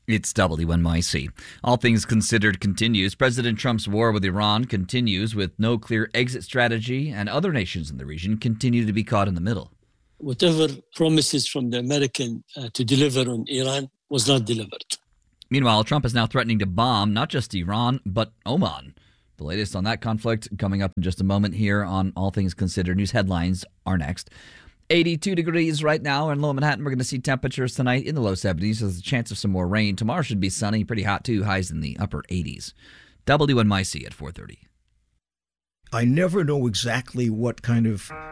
It's WNYC. All Things Considered continues. President Trump's war with Iran continues with no clear exit strategy, and other nations in the region continue to be caught in the middle. Whatever promises from the American to deliver on Iran was not delivered. Meanwhile, Trump is now threatening to bomb not just Iran, but Oman. The latest on that conflict coming up in just a moment here on All Things Considered. News headlines are next. 82 degrees right now in Lower Manhattan. We're going to see temperatures tonight in the low 70s. There's a chance of some more rain. Tomorrow should be sunny, pretty hot too. Highs in the upper 80s. WNYC at 4:30. I never know exactly what kind of